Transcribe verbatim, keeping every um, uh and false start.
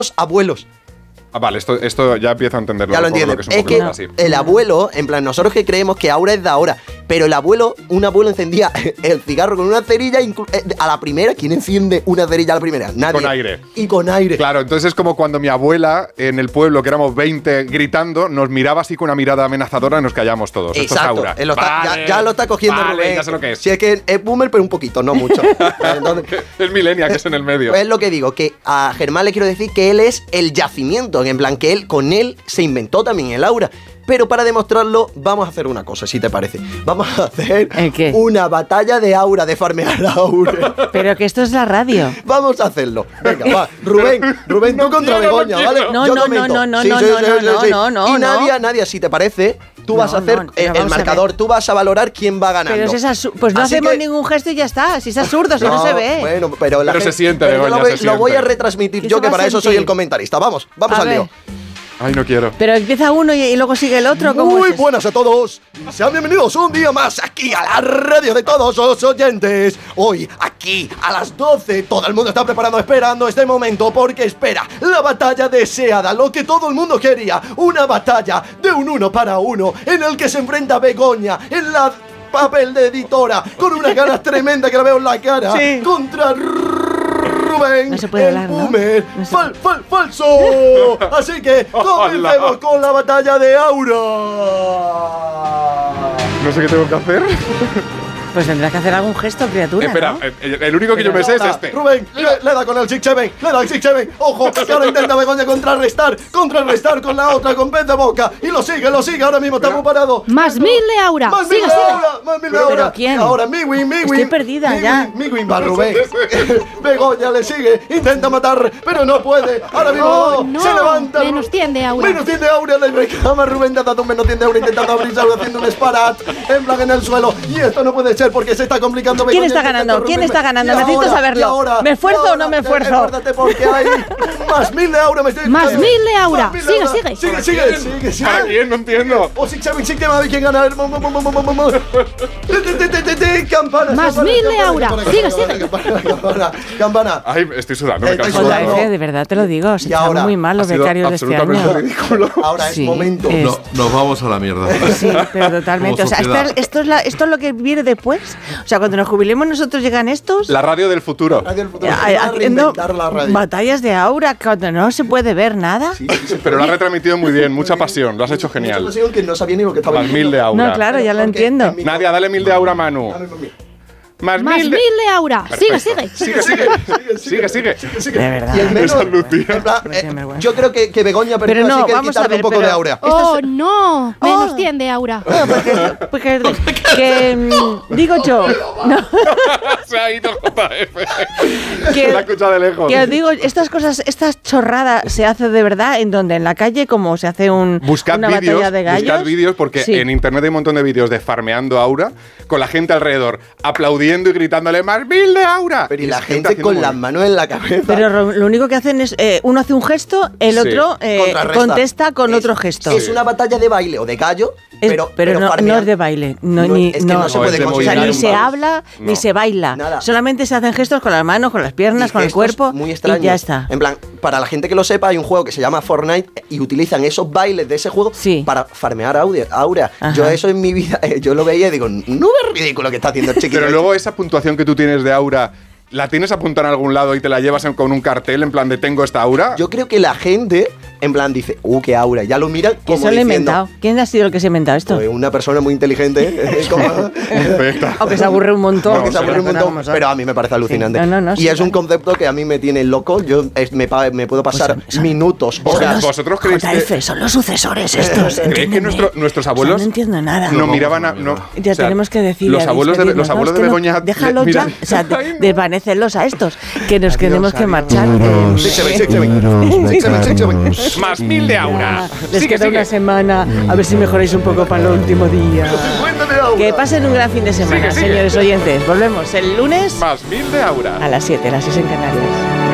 abuelos. Ah, vale, esto, esto ya empiezo a entenderlo. Ya lo entiendes. Que es, es que no. el abuelo, en plan, nosotros que creemos que aura es de ahora, pero el abuelo, un abuelo encendía el cigarro con una cerilla a la primera. ¿Quién enciende una cerilla a la primera? Nadie. Con aire. Y con aire. Claro, entonces es como cuando mi abuela en el pueblo, que éramos veinte gritando, nos miraba así con una mirada amenazadora y nos callamos todos. Exacto. Esto es aura. Lo está, vale, ya, ya lo está cogiendo vale, Rubén. Ya sé lo que es. Si es que es boomer, pero un poquito, no mucho. Entonces, es millennial, que es en el medio. Es lo que digo, que a Germán le quiero decir que él es el yacimiento, en plan que él, con él se inventó también el aura. Pero para demostrarlo, vamos a hacer una cosa, si te parece. Vamos a hacer una batalla de aura, de farmear aura. Pero que esto es la radio. Vamos a hacerlo. Venga, va. Rubén, Rubén, tú no contra quiero, Begoña, no ¿vale? No, Yo no, comento. no, no, sí, no, sí, no, sí, no, sí, no, sí. no, no, Y no. Nadia, Nadia, si te parece, tú no, vas a hacer no, eh, el marcador, tú vas a valorar quién va ganando. Pero es pues no Así hacemos que, ningún gesto y ya está. Si es absurdo, si no, no se ve. Bueno, pero, la pero gente, se siente, pero Begoña, lo, voy, se siente. lo voy a retransmitir yo, que para eso soy el comentarista. Vamos, vamos a al ver. lío. Ay, no quiero. Pero empieza uno y, y luego sigue el otro. ¿Cómo Muy es buenas a todos. Sean bienvenidos un día más aquí a la radio de todos los oyentes. Hoy, aquí, a las doce, todo el mundo está preparando, esperando este momento, porque espera la batalla deseada, lo que todo el mundo quería. Una batalla de un uno para uno, en el que se enfrenta Begoña en la papel de editora, con unas ganas tremendas que la veo en la cara, sí. contra Rubén, no se puede el hablar, boomer, ¿no? No se... fal, fal, falso. Así que comencemos con la batalla de aura. No sé qué tengo que hacer. Pues tendrás que hacer algún gesto, criatura. Espera, ¿no? el, el único que Pero yo me sé es da, este. Rubén, le, le da con el six seven, le da el six seven. Ojo, que ahora intenta Begoña contrarrestar, contrarrestar con la otra, con pez de boca. Y lo sigue, lo sigue, ahora mismo está muy parado. Más mil de aura. Más mil sigue, de sigue. aura, más mil de ¿Pero, aura. pero quién? Ahora Miwin, Miwin. Estoy perdida Miwin, ya. Miwin va Rubén. Begoña le sigue, intenta matar, pero no puede. Ahora mismo Oh, no. se levanta. Menos cien de aura. Menos cien de aura, le reclama Rubén, te ha dado un menos cien de aura, intentando abrirse, haciendo un sparat en plan en el suelo. Y esto no puede ser porque se está complicando. ¿Quién está ganando? ¿Quién está ganando? Necesito saberlo. ¿Me esfuerzo o no me esfuerzo? Acuérdate porque hay más mil de aura. Me estoy Más mil de aura. Más mil Sigue, aura. sigue. Sigue, sigue, sigue, sigue. ¿Para quién? No entiendo. O Six Seven, Six Seven, a ver quién gana. Campana. Más mil de aura. Sigue, sigue. Campana, campana, campana. Ay, estoy sudando. Me Estoy canso. sudando. Joder, de verdad te lo digo. Se Y están ahora muy mal los Ha sido becarios de este absolutamente año. ridículo. Ahora es Sí, momento. es- No, nos vamos a la mierda. Sí, pero totalmente. O sea, Como esto, esto, es la, esto es lo que viene después. O sea, cuando nos jubilemos nosotros llegan estos. La radio del futuro. Radio del futuro. eh, Se va a haciendo reinventar la radio. batallas de aura cuando no se puede ver nada. Sí, sí, sí. Pero lo has retransmitido muy bien, mucha pasión, lo has hecho Mucha genial. pasión que no sabía ni lo que estaba Más diciendo. mil de aura. No, claro, ya lo Porque entiendo. en mi- Nadia, dale mil de aura a Manu. Dame conmigo. Más, Más mil mil de... de aura. Sigue, sigue. Sigue, sigue. Sigue, sigue. Sigue. De verdad. Y el menos, Esa Lucía. en plan, Pero qué eh, vergüenza. yo creo que, que Begoña perdió, Pero no, así que vamos a quitarle ver, un poco pero- de aura. Oh, no. Menos Oh. cien de aura. Porque, que mm, digo yo, no, Se ha ido J F. que, La ha escuchado de lejos. que os digo, estas cosas, estas chorradas se hace de verdad en donde, en la calle, como se hace un, Buscad una vídeos, batalla de gallos. buscad vídeos porque Sí. en internet hay un montón de vídeos de farmeando aura con la gente alrededor aplaudiendo y gritándole más mil de aura. Pero y Y la es gente haciendo con muy las bien. manos en la cabeza. Pero ro- lo único que hacen es, eh, uno hace un gesto, el Sí. otro eh, Contrarresta. contesta con Es- otro gesto. Es una batalla de baile o de gallo, Es- pero, pero, no, farmeando. no es de baile, no, No, ni, es que no se No, puede es de o sea, considerar ni un se baile. habla No. ni se baila. Nada. Solamente se hacen gestos con las manos, con las piernas, Y con el gestos cuerpo muy extraños. y ya está. En plan, para la gente que lo sepa, hay un juego que se llama Fortnite y utilizan esos bailes de ese juego Sí. para farmear audio- aura. Ajá. Yo eso en mi vida, eh, yo lo veía y digo, no es ridículo que está haciendo el chiquito. Pero luego esa puntuación que tú tienes de aura, ¿la tienes apuntada en algún lado y te la llevas en- con un cartel en plan de tengo esta aura? Yo creo que la gente, en plan, dice, uh, qué aura. Ya lo mira ¿Quién como se lo ha diciendo, inventado? ¿Quién ha sido el que se ha inventado esto? pues, una persona muy inteligente. eh, como- Perfecta. Aunque se aburre un montón. Porque se aburre un Pero montón, vamos a- pero a mí me parece alucinante. No, no, no, y sí, es un claro. concepto que a mí me tiene loco. Yo es- me, pa- me puedo pasar Pues son- son- minutos, horas. ¿Vosotros creéis J F, que, son los sucesores estos. ¿creéis que entiéndeme. nuestro- nuestros O sea, abuelos no entiendo nada. no miraban a... No, Ya o sea, tenemos que decir. Los abuelos de, los abuelos de Begoña... Déjalos mira- ya. O sea, de- Ay, no. desvanécelos a estos. Que nos Adiós, tenemos que adiós. marchar. Vámonos. Sí, se ve, sí, se ve. Sí, se ve, sí, se ve. Más mil de aura. Les Sigue, queda sigue. una semana. A ver si mejoráis un poco para el último día. Cuéntame aura. Que pasen un gran fin de semana, Sigue, sigue. señores oyentes. Volvemos el lunes Más mil de aura. a las siete, las seis en Canarias.